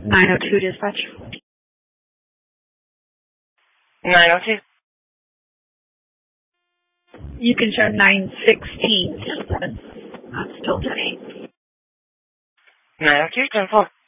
902 dispatch. 902. You can show 916. That's still 10-8. 902, 10-4.